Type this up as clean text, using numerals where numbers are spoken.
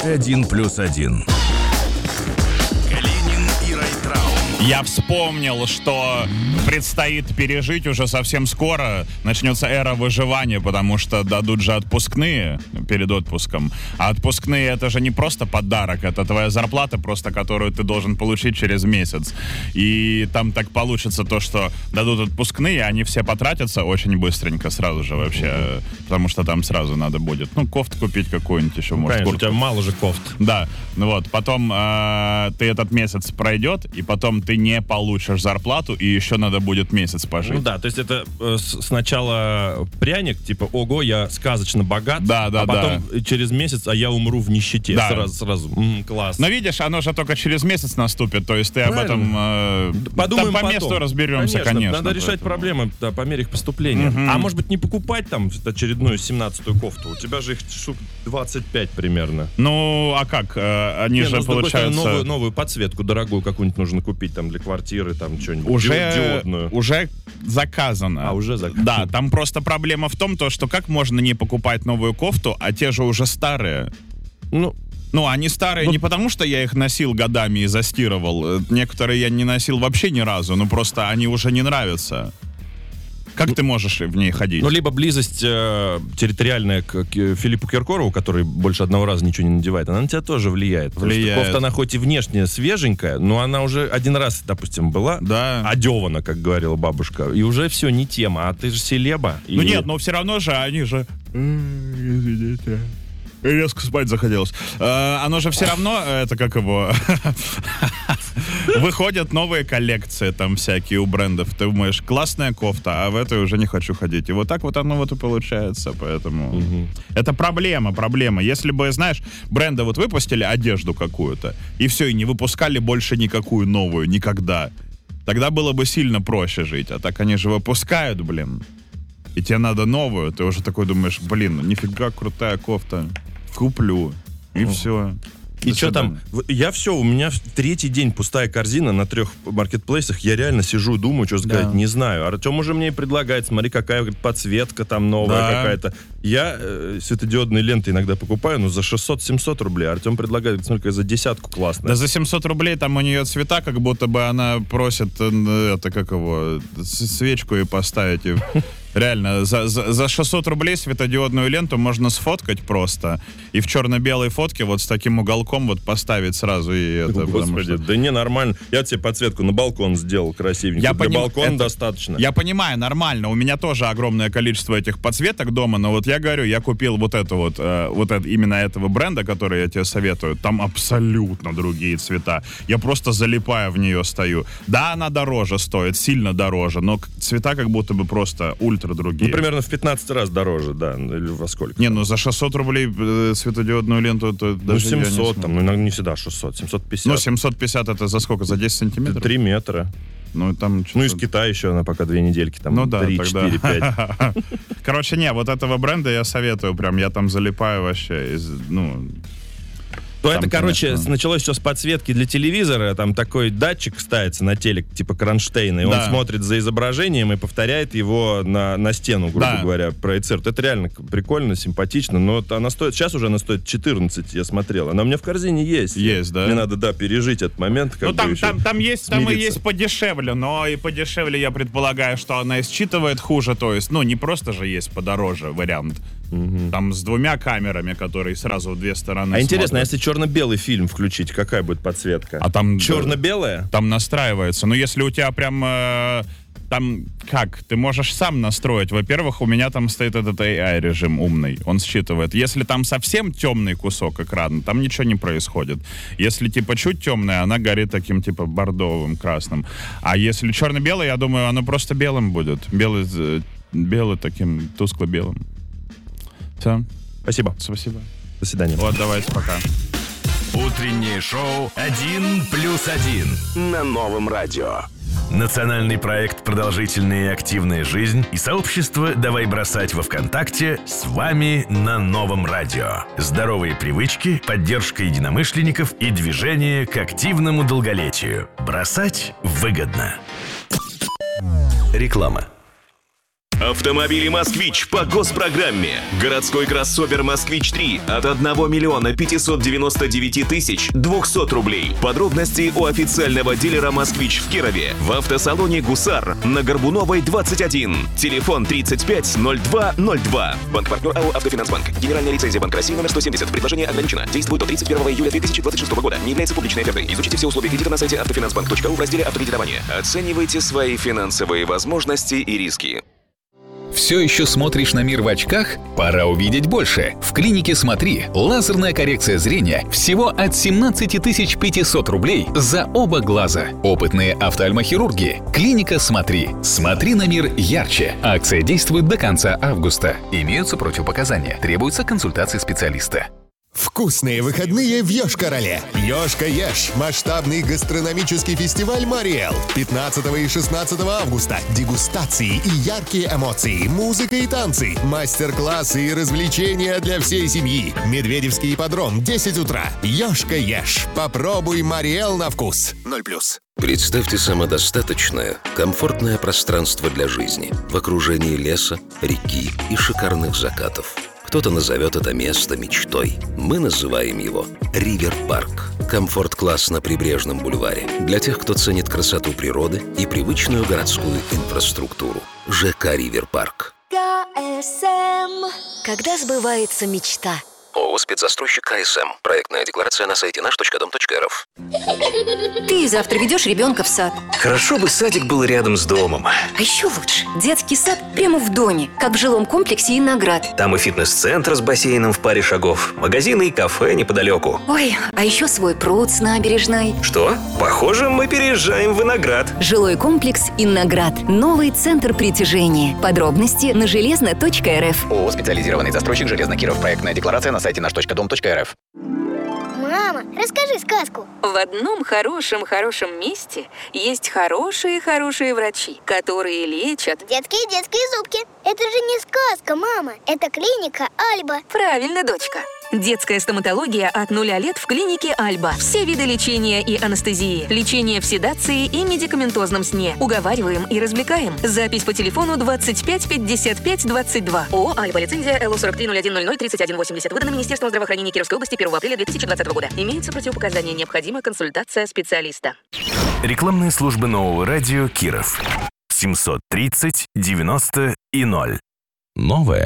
1+1. Я вспомнил, что предстоит пережить уже совсем скоро. Начнется эра выживания, потому что дадут же отпускные перед отпуском. А отпускные — это же не просто подарок, это твоя зарплата просто, которую ты должен получить через месяц. И там так получится то, что дадут отпускные, они все потратятся очень быстренько сразу же вообще, потому что там сразу надо будет, кофт купить какую-нибудь еще, может, конечно, куртку. у тебя мало же кофт. Да, потом ты этот месяц пройдет, и потом ты не получишь зарплату, и еще надо будет месяц пожить. Ну да, то есть это сначала пряник, типа, ого, я сказочно богат, да, потом через месяц, а я умру в нищете. Да. Сразу. Класс. Но видишь, оно же только через месяц наступит, то есть ты правильно. об этом Подумаем там по потом. месту разберемся, конечно. Надо решать проблемы по мере их поступления. А может быть, не покупать там очередную 17-ю кофту? У тебя же их штук 25 примерно. Ну, а как? Они же, с другой стороны, получается... новую подсветку дорогую какую-нибудь нужно купить там для квартиры, там что-нибудь диодную. Уже заказано. Уже заказано. Да, там просто проблема в том, что как можно не покупать новую кофту, а те же уже старые. Ну, они старые не потому, что я их носил годами и застирывал. Некоторые я не носил вообще ни разу, просто они уже не нравятся. Как ты можешь в ней ходить? Либо близость территориальная к Филиппу Киркорову, который больше одного раза ничего не надевает, она на тебя тоже влияет. Потому что кофта, она хоть и внешне свеженькая, но она уже один раз, допустим, была одевана, как говорила бабушка, и уже все не тема, а ты же селеба. Нет, но все равно же они же... Извините. Резко спать захотелось. Оно же все равно, это как его... Выходят новые коллекции там всякие у брендов. Ты думаешь, классная кофта, а в этой уже не хочу ходить. И вот так вот оно и получается. Поэтому это проблема. Если бы, знаешь, бренды выпустили одежду какую-то, и все, и не выпускали больше никакую новую, никогда, тогда было бы сильно проще жить. А так они же выпускают, и тебе надо новую. Ты уже такой думаешь, нифига крутая кофта. Куплю. И все. И что там? У меня третий день пустая корзина на 3 маркетплейсах. Я реально сижу и думаю, что сказать, не знаю. Артем уже мне предлагает, смотри, какая подсветка там новая какая-то. Я светодиодные ленты иногда покупаю, за 600-700 рублей. Артем предлагает, смотри, за 10 классно. Да за 700 рублей там у нее цвета, как будто бы она просит, свечку и поставить. Реально, за 600 рублей светодиодную ленту можно сфоткать просто. И в черно-белой фотке с таким уголком поставить сразу. И это, Господи, да не, нормально. Я тебе подсветку на балкон сделал красивенько. Для балкона достаточно. Я понимаю, нормально. У меня тоже огромное количество этих подсветок дома, но я говорю, я купил именно этого бренда, который я тебе советую. Там абсолютно другие цвета. Я просто залипая в нее стою. Да, она дороже стоит, сильно дороже, но цвета как будто бы просто ультра другие. Примерно в 15 раз дороже, да, или во сколько? Не, за 600 рублей светодиодную ленту это даже 700, не всегда 600, 750. 750 это за сколько? За 10 сантиметров? 3 метра. Из Китая еще она пока 2 недельки, там 3, 4, 5. Короче, этого бренда я советую, я там залипаю вообще, это, началось все с подсветки для телевизора. Там такой датчик ставится на телек, типа кронштейна, и он смотрит за изображением и повторяет его на стену, грубо говоря, проецирует. Это реально прикольно, симпатично, но она стоит, сейчас уже она стоит 14, я смотрел. Она у меня в корзине есть. Есть, да? Мне надо, пережить этот момент. Там и есть подешевле, но и подешевле, я предполагаю, что она и считывает хуже, то есть, не просто же есть подороже вариант. Там с 2 камерами, которые сразу в 2 стороны интересно, если черно-белый фильм включить, какая будет подсветка? А там черно-белая? Там настраивается. Но если у тебя прям... там как? Ты можешь сам настроить. Во-первых, у меня там стоит этот AI-режим умный. Он считывает. Если там совсем темный кусок экрана, там ничего не происходит. Если чуть темная, она горит таким бордовым, красным. А если черно-белый, я думаю, оно просто белым будет. Белый таким тускло-белым. Все. Спасибо. До свидания. Давайте, пока. Утреннее шоу «1+1» на Новом радио. Национальный проект «Продолжительная и активная жизнь» и сообщество «Давай бросать» во ВКонтакте с вами на Новом радио. Здоровые привычки, поддержка единомышленников и движение к активному долголетию. Бросать выгодно. Реклама. Автомобили «Москвич» по госпрограмме. Городской кроссовер «Москвич-3» от 1 миллиона 599 тысяч 200 рублей. Подробности у официального дилера «Москвич» в Кирове. В автосалоне «Гусар» на Горбуновой, 21. Телефон 350202. Банк-партнер АО «Автофинансбанк». Генеральная лицензия Банка России номер 170. Предложение ограничено. Действует до 31 июля 2026 года. Не является публичной офертой. Изучите все условия кредита на сайте автофинансбанк.ру в разделе «Автокредитование». Оценивайте свои финансовые возможности и риски. Все еще смотришь на мир в очках? Пора увидеть больше. В клинике «Смотри» лазерная коррекция зрения всего от 17 500 рублей за оба глаза. Опытные офтальмохирурги. Клиника «Смотри». Смотри на мир ярче. Акция действует до конца августа. Имеются противопоказания. Требуется консультация специалиста. Вкусные выходные в Йошкар-Оле. Йошка Ешь. Масштабный гастрономический фестиваль «Мариэл». 15 и 16 августа. Дегустации и яркие эмоции. Музыка и танцы. Мастер-классы и развлечения для всей семьи. Медведевский ипподром, 10 утра. Йошка Ешь. Попробуй «Мариэл» на вкус. 0+. Представьте самодостаточное, комфортное пространство для жизни в окружении леса, реки и шикарных закатов. Кто-то назовет это место мечтой. Мы называем его Ривер-парк. Комфорт-класс на прибрежном бульваре. Для тех, кто ценит красоту природы и привычную городскую инфраструктуру. ЖК Ривер-парк. КСМ. Когда сбывается мечта? ООО «Спецзастройщик КСМ». Проектная декларация на сайте наш.дом.рф. Ты завтра ведешь ребенка в сад. Хорошо бы садик был рядом с домом. А еще лучше. Детский сад прямо в доме, как в жилом комплексе «Иноград». Там и фитнес-центр с бассейном в паре шагов, магазины и кафе неподалеку. Ой, а еще свой пруд с набережной. Что? Похоже, мы переезжаем в Иноград. Жилой комплекс «Иноград». Новый центр притяжения. Подробности на железно.рф. ООО «Специализированный застройщик Железнокиров». Проектная декларация на сайте наш.дом.рф. Мама, расскажи сказку. В одном хорошем месте есть хорошие врачи, которые лечат... Детские зубки. Это же не сказка, мама. Это клиника Альба. Правильно, дочка. Детская стоматология от 0 лет в клинике Альба. Все виды лечения и анестезии. Лечение в седации и медикаментозном сне. Уговариваем и развлекаем. Запись по телефону 25 55 22. ООО «Альба». Лицензия ЛО 430100 3180. Выдана Министерством здравоохранения Кировской области 1 апреля 2020 года. Имеются противопоказания. Необходима консультация специалиста. Рекламные службы нового радио Киров. 730 90 и 0. Новое